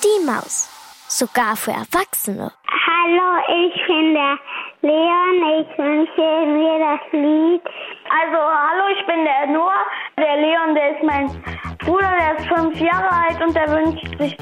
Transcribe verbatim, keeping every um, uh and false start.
Die Maus. Sogar für Erwachsene. Hallo, ich bin der Leon. Ich wünsche mir das Lied. Also, hallo, ich bin der Noah. Der Leon, der ist mein Bruder, der ist fünf Jahre alt und der wünscht sich